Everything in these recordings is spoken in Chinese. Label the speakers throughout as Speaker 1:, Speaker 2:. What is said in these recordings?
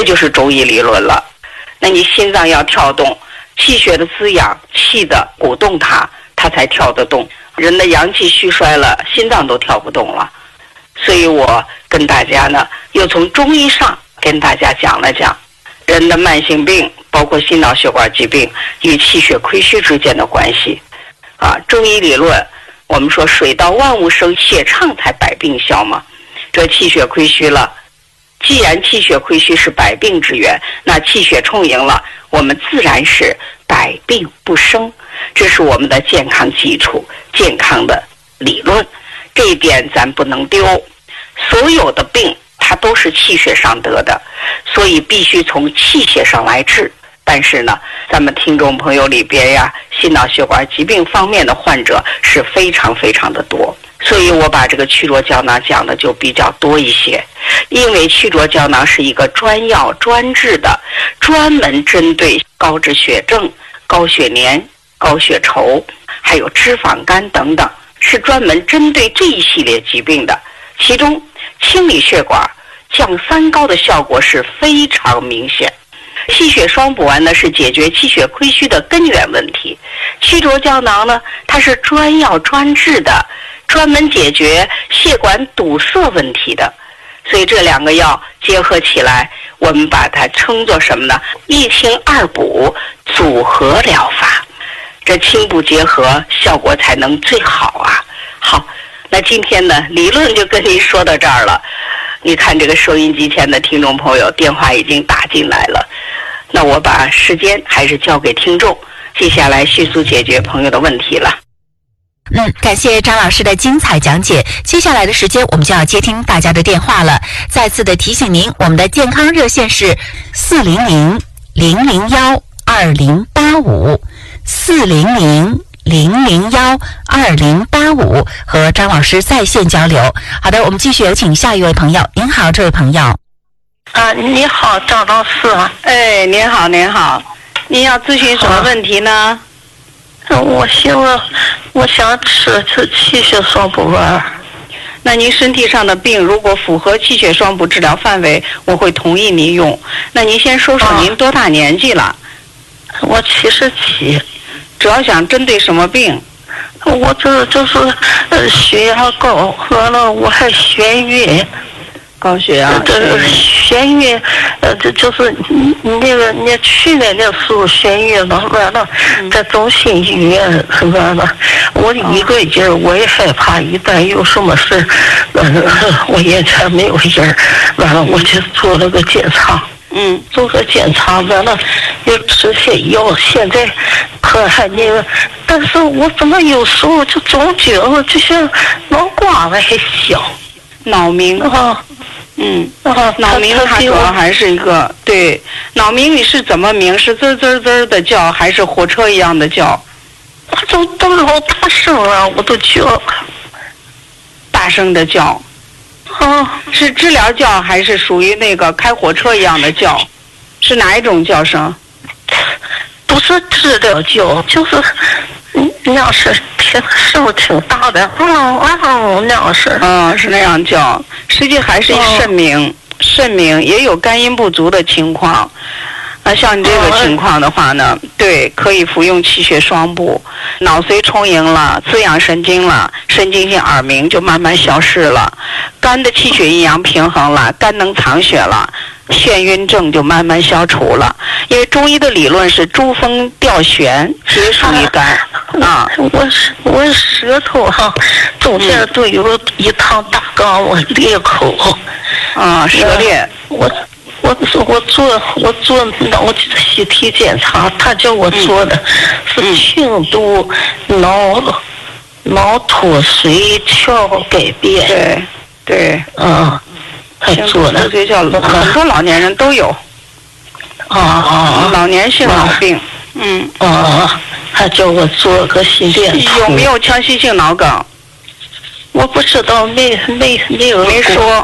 Speaker 1: 这就是中医理论了。那你心脏要跳动，气血的滋养，气的鼓动它才跳得动。人的阳气虚衰了，心脏都跳不动了。所以我跟大家呢，又从中医上跟大家讲了讲人的慢性病，包括心脑血管疾病与气血亏虚之间的关系。中医理论我们说水到万物生，血畅才百病消嘛。这气血亏虚了，既然气血亏虚是百病之源，那气血充盈了，我们自然是百病不生。这是我们的健康基础，健康的理论，这一点咱不能丢。所有的病它都是气血上得的，所以必须从气血上来治。但是呢，咱们听众朋友里边呀，心脑血管疾病方面的患者是非常非常的多，所以我把这个曲浊胶囊讲的就比较多一些。因为曲浊胶囊是一个专药专治的，专门针对高脂血症、高血粘、高血稠，还有脂肪肝等等，是专门针对这一系列疾病的。其中清理血管、降三高的效果是非常明显。气血双补丸呢，是解决气血亏虚的根源问题。曲浊胶囊呢，它是专药专治的，专门解决血管堵塞问题的。所以这两个药结合起来，我们把它称作什么呢？一清二补组合疗法。这清补结合，效果才能最好啊。好，那今天呢，理论就跟您说到这儿了。你看这个收音机前的听众朋友，电话已经打进来了。那我把时间还是交给听众，接下来迅速解决朋友的问题了。
Speaker 2: 感谢张老师的精彩讲解。接下来的时间我们就要接听大家的电话了。再次的提醒您，我们的健康热线是400-001-2085，400-001-2085，和张老师在线交流。好的，我们继续有请下一位朋友。您好，这位朋友。
Speaker 3: 你好，张老师。
Speaker 1: 哎，您好，您好，您要咨询什么问题呢？
Speaker 3: 我想吃气血双补丸。
Speaker 1: 那您身体上的病如果符合气血双补治疗范围，我会同意您用。那您先说说您多大年纪了？
Speaker 3: 我77。
Speaker 1: 主要想针对什么病？
Speaker 3: 我就是血压高，完了我还眩晕。
Speaker 1: 高血压，
Speaker 3: 眩晕，这就是你去年的时候眩晕了，完了在中心医院，完了我一个劲儿，我也害怕，一旦有什么事，我眼前没有人，完了我就做了个检查，做个检查，完了又吃些药，现在可还那个，但是我怎么有时候就总觉得就像脑瓜子还响，
Speaker 1: 脑鸣脑鸣它主要还是一个，对，脑鸣你是怎么鸣？是滋滋滋的叫，还是火车一样的叫？
Speaker 3: 都老大声了，我都叫，
Speaker 1: 大声的叫。是治疗叫还是属于那个开火车一样的叫？是哪一种叫声？
Speaker 3: 不是治疗叫，就是那样是声挺大的，那样是。
Speaker 1: 是那样叫，实际还是肾鸣，肾鸣也有肝阴不足的情况。像你这个情况的话呢，对，可以服用气血双补，脑髓充盈了，滋养神经了，神经性耳鸣就慢慢消失了，肝的气血阴阳平衡了，肝能藏血了，眩晕症就慢慢消除了。因为中医的理论是珠峰吊悬，皆属于肝。
Speaker 3: 我舌头中间都有一趟大杠，我裂口。
Speaker 1: 舌裂。
Speaker 3: 我做脑CT检查，他叫我做的是轻度脑脱髓鞘改变。对，他做的。
Speaker 1: 这叫很多老年人都有。老年性脑病。
Speaker 3: 他叫我做个心电图。
Speaker 1: 有没有腔隙性脑梗？
Speaker 3: 我不知道，没有。
Speaker 1: 没说。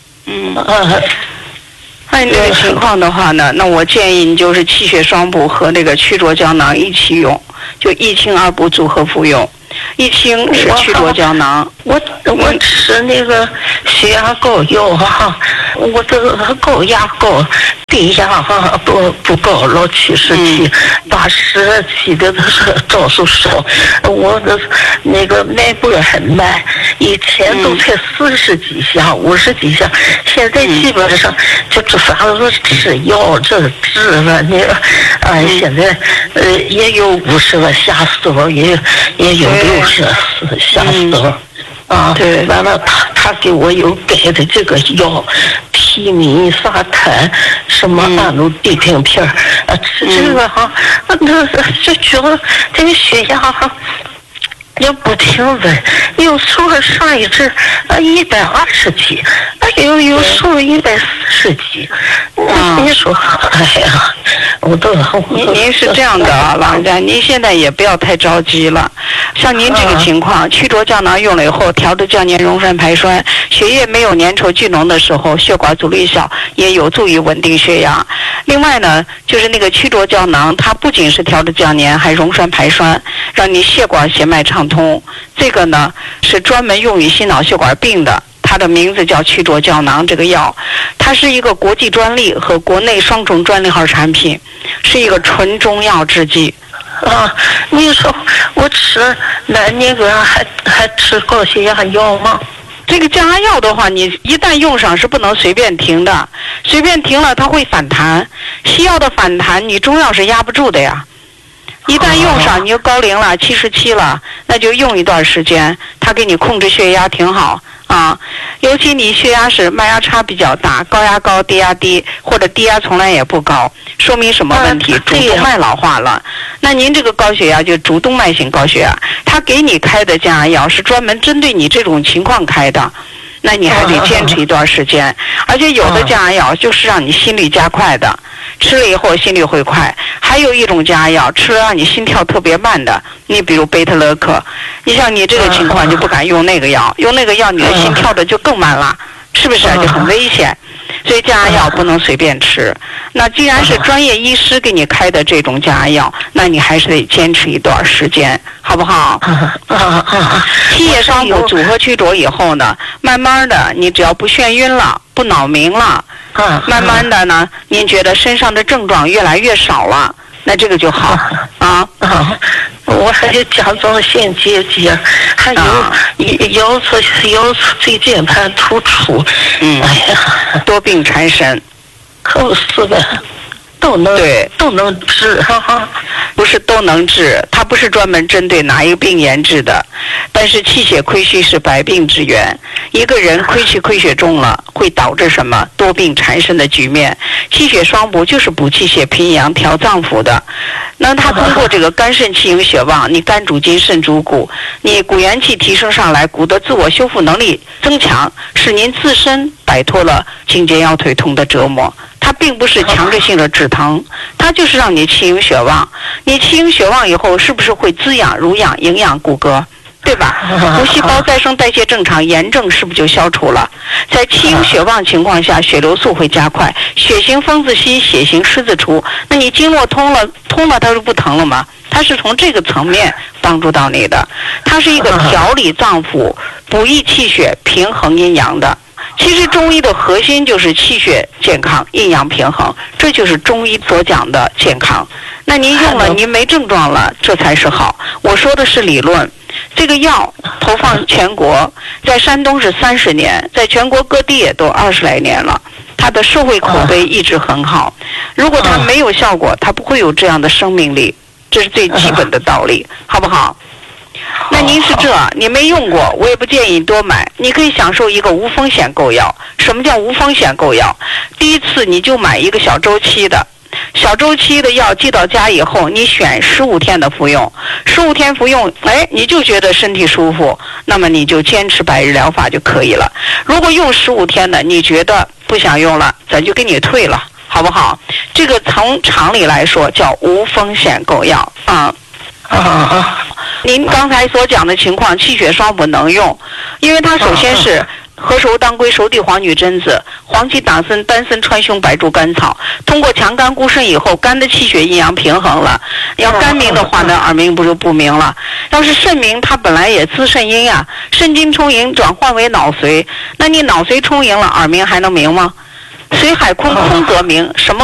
Speaker 1: 按这个情况的话呢，那我建议你就是气血双补和那个曲浊胶囊一起用，就一清二补组合服用。 一清是曲浊胶囊。
Speaker 3: 我吃那个血压高药哈，我这个高压高，低压哈不高，老77、87的是早数少，我的那个脉搏很慢，以前都才40几下、50几下，现在基本上就反正是吃药这治了那个，现在也有50个下手，也有60下手。对，完了，他给我有给的这个药，提米沙坦，什么安鲁地平片吃这个哈，就觉得这个血压哈也不停稳，有时候上一阵120几，有时候140几。你说，哎呀，我都
Speaker 1: 您是这样的啊，老人家，您现在也不要太着急了。像您这个情况，曲浊胶囊用了以后，调的降粘溶栓排栓，血液没有粘稠聚脓的时候，血管阻力小，也有助于稳定血压。另外呢，就是那个曲浊胶囊，它不仅是调的降粘，还溶栓排栓，让你血管血脉畅通。这个呢是专门用于心脑血管病的。它的名字叫曲浊胶囊，这个药它是一个国际专利和国内双重专利号产品，是一个纯中药制剂。
Speaker 3: 你说我吃那个还吃高血压药吗？
Speaker 1: 这个降压药的话，你一旦用上是不能随便停的，随便停了它会反弹。西药的反弹，你中药是压不住的呀。一旦用上，你就高龄了，77了，那就用一段时间，它给你控制血压挺好啊。尤其你血压是脉压差比较大，高压高低压低，或者低压从来也不高，说明什么问题？主动脉老化了。那您这个高血压就主动脉型高血压，他给你开的降压药是专门针对你这种情况开的。那你还得坚持一段时间，而且有的降压药就是让你心率加快的，吃了以后心率会快。还有一种降压药吃了让你心跳特别慢的，你比如贝特勒克，你像你这个情况就不敢用那个药，用那个药你的心跳的就更慢了，是不是就很危险？所以降压药不能随便吃。那既然是专业医师给你开的这种降压药，那你还是得坚持一段时间，好不好？七叶双补组合曲浊以后呢，慢慢的你只要不眩晕了，不脑鸣了，慢慢的呢，您觉得身上的症状越来越少了，那这个就好啊。
Speaker 3: 我还有甲状腺结节，还有腰侧椎间盘突出，哎呀，
Speaker 1: 多病缠身，
Speaker 3: 可是呗，都能治，
Speaker 1: 不是都能治，它不是专门针对哪一个病研制的，但是气血亏虚是百病之源。一个人亏气亏血重了，会导致什么多病缠身的局面？气血双补就是补气血平阳调脏腑的。那它通过这个肝肾气营血旺，你肝主筋肾主骨，你骨元气提升上来，骨的自我修复能力增强，使您自身摆脱了颈肩腰腿痛的折磨。它并不是强制性的止疼，它就是让你气营血旺。你气营血旺以后，是不是会滋养、濡养、营养骨骼？对吧？骨细胞再生代谢正常，炎症是不是就消除了？在气营血旺情况下，血流速会加快，血行风自息，血行湿自出。那你经络通了它就不疼了吗？它是从这个层面帮助到你的，它是一个调理脏腑、补益气血、平衡阴阳的。其实中医的核心就是气血健康、阴阳平衡，这就是中医所讲的健康。那您用了，您没症状了，这才是好。我说的是理论。这个药投放全国，在山东是30年，在全国各地也都20来年了，它的社会口碑一直很好。如果它没有效果，它不会有这样的生命力，这是最基本的道理，好不好？那您是你没用过，我也不建议你多买。你可以享受一个无风险购药。什么叫无风险购药？第一次你就买一个小周期的药，寄到家以后，你选15天的服用，15天服用，你就觉得身体舒服，那么你就坚持100日疗法就可以了。如果用15天的，你觉得不想用了，咱就给你退了，好不好？这个从常理来说叫无风险购药啊。您刚才所讲的情况，气血双补能用，因为它首先是何首当归熟地黄女贞子，黄芪党参丹参川芎白术甘草。通过强肝固肾以后，肝的气血阴阳平衡了。要肝明的话呢，耳鸣不就不明了。要是肾明，它本来也滋肾阴呀，肾精充盈转换为脑髓，那你脑髓充盈了，耳鸣还能明吗？髓海空，空则明，什么